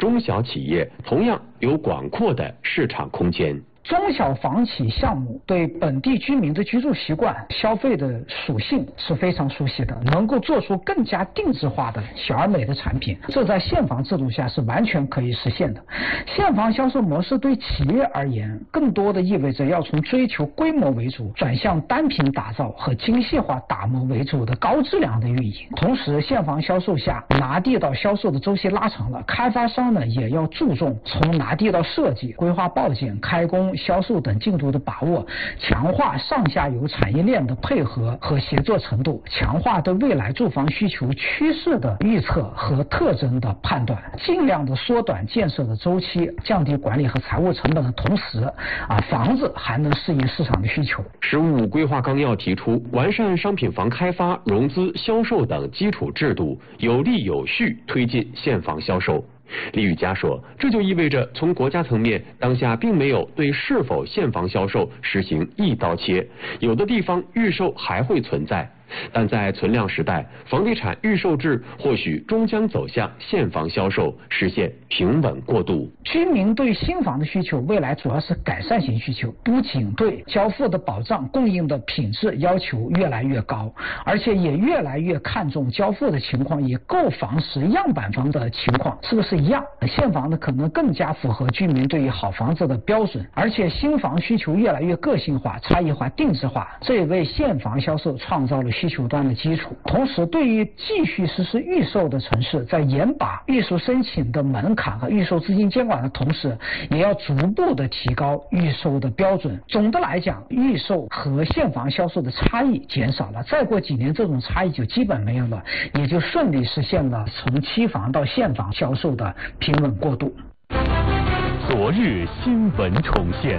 中小企业同样有广阔的市场空间。 中小房企项目对本地居民的居住习惯、消费的属性是非常熟悉的，能够做出更加定制化的小而美的产品，这在现房制度下是完全可以实现的。现房销售模式对企业而言，更多的意味着要从追求规模为主，转向单品打造和精细化打磨为主的高质量的运营。同时，现房销售下拿地到销售的周期拉长了，开发商呢也要注重从拿地到设计、规划报建、开工、销售等进度的把握，强化上下游产业链的配合和协作程度，强化对未来住房需求趋势的预测和特征的判断，尽量的缩短建设的周期，降低管理和财务成本的同时，房子还能适应市场的需求。 15规划纲要提出，完善商品房开发、融资、销售等基础制度，有力有序推进现房销售。李宇佳说，这就意味着从国家层面，当下并没有对是否现房销售实行一刀切，有的地方预售还会存在。但在存量时代，房地产预售制或许终将走向现房销售，实现平稳过渡。 居民对新房的需求未来主要是改善型需求，不仅对交付的保障、供应的品质要求越来越高，而且也越来越看重交付的情况与购房时样板房的情况是不是一样。现房呢可能更加符合居民对于好房子的标准，而且新房需求越来越个性化、差异化、定制化，这也为现房销售创造了需求端的基础。同时，对于继续实施预售的城市，在严把预售申请的门槛和预售资金监管的同时，也要逐步的提高预售的标准。总的来讲，预售和现房销售的差异减少了，再过几年这种差异就基本没有了，也就顺利实现了从期房到现房销售的平稳过渡。 昨日新闻重现，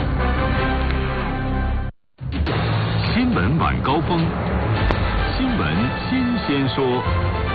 新闻晚高峰，新闻新鲜说。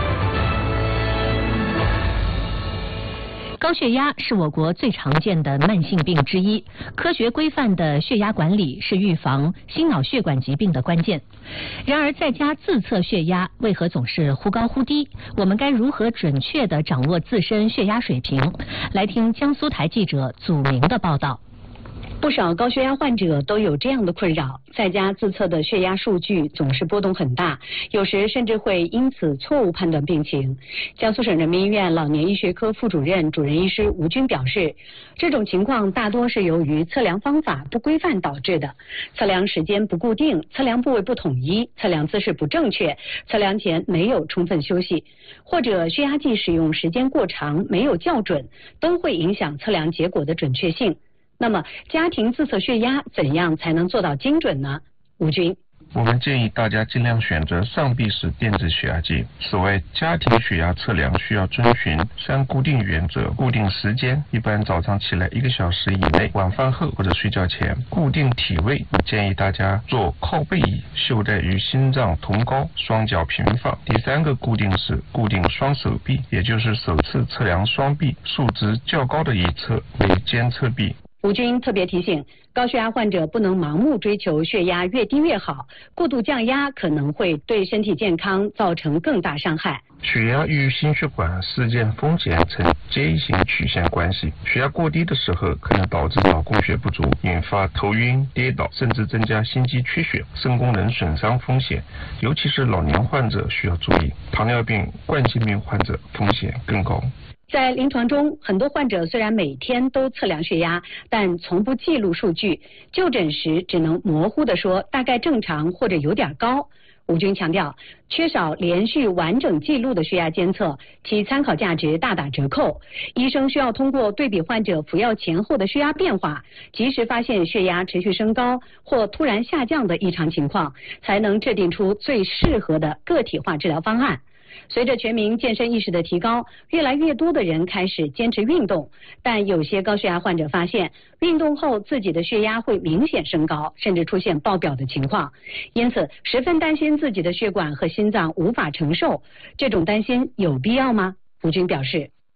高血压是我国最常见的慢性病之一，科学规范的血压管理是预防心脑血管疾病的关键。然而，在家自测血压为何总是忽高忽低？我们该如何准确地掌握自身血压水平？来听江苏台记者祖明的报道。 不少高血压患者都有这样的困扰，在家自测的血压数据总是波动很大，有时甚至会因此错误判断病情。江苏省人民医院老年医学科副主任、主任医师吴军表示，这种情况大多是由于测量方法不规范导致的，测量时间不固定，测量部位不统一，测量姿势不正确，测量前没有充分休息，或者血压计使用时间过长，没有校准，都会影响测量结果的准确性。那么家庭自测血压怎样才能做到精准呢？吴军， 我们建议大家尽量选择上臂式电子血压计。此外，家庭血压测量需要遵循3固定原则：固定时间，一般早上起来1个小时以内，晚饭后或者睡觉前；固定体位，建议大家做靠背椅，袖带与心脏同高，双脚平放。第3个固定是固定双手臂，也就是首次测量双臂，数值较高的一侧为监测臂。 吴军特别提醒，高血压患者不能盲目追求血压越低越好，过度降压可能会对身体健康造成更大伤害。 血压与心血管事件风险呈J型曲线关系，血压过低的时候可能导致脑供血不足，引发头晕、跌倒，甚至增加心肌缺血、肾功能损伤风险。尤其是老年患者需要注意，糖尿病、冠心病患者风险更高。 在临床中，很多患者虽然每天都测量血压，但从不记录数据，就诊时只能模糊地说大概正常或者有点高。吴军强调，缺少连续完整记录的血压监测，其参考价值大打折扣。医生需要通过对比患者服药前后的血压变化，及时发现血压持续升高或突然下降的异常情况，才能制定出最适合的个体化治疗方案。随着全民健身意识的提高，越来越多的人开始坚持运动，但有些高血压患者发现，运动后自己的血压会明显升高，甚至出现爆表的情况，因此十分担心自己的血管和心脏无法承受。这种担心有必要吗？吴军表示，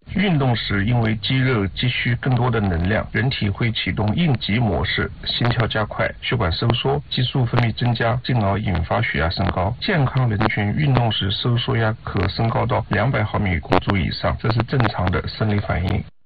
运动时，因为肌肉急需更多的能量，人体会启动应急模式，心跳加快，血管收缩，激素分泌增加，进而引发血压升高。健康人群运动时收缩压可升高到200毫米汞柱以上，这是正常的生理反应。